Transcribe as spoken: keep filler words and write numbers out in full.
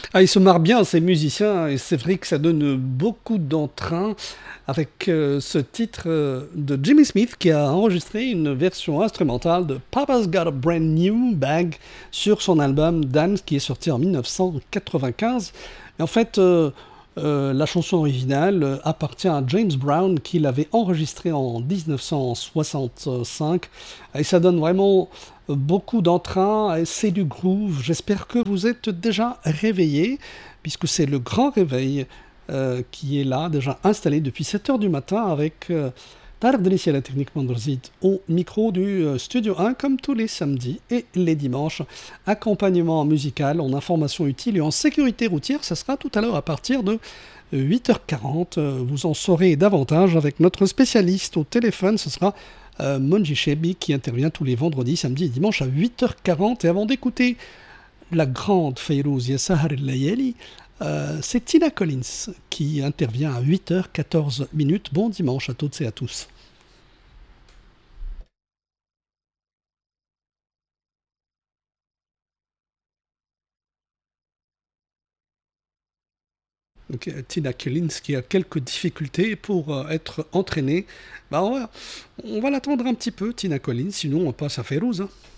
Ah, ils se marrent bien, ces musiciens, et c'est vrai que ça donne beaucoup d'entrain avec euh, ce titre euh, de Jimmy Smith qui a enregistré une version instrumentale de Papa's Got a Brand New Bag sur son album Dance qui est sorti en mille neuf cent quatre-vingt-quinze. Et en fait, euh, euh, la chanson originale euh, appartient à James Brown qui l'avait enregistrée en mille neuf cent soixante-cinq. Et ça donne vraiment beaucoup d'entrain, et c'est du groove. J'espère que vous êtes déjà réveillés, puisque c'est le grand réveil euh, qui est là, déjà installé depuis sept heures du matin, avec euh, Tarek Delissi à la technique Mandrzit au micro du euh, Studio un, comme tous les samedis et les dimanches. Accompagnement musical en information utile et en sécurité routière, ça sera tout à l'heure à partir de huit heures quarante. Euh, Vous en saurez davantage avec notre spécialiste au téléphone, ce sera euh, Monji Chebi qui intervient tous les vendredis, samedis et dimanches à huit heures quarante. Et avant d'écouter la grande Fayrouz Ya Sahar El-Layali, euh, c'est Tina Collins qui intervient à huit heures quatorze minutes. Bon dimanche à toutes et à tous. Donc, euh, Tina Collins qui a quelques difficultés pour euh, être entraînée. Bah, on va, on va l'attendre un petit peu, Tina Collins, sinon on passe à Fayrouz, hein.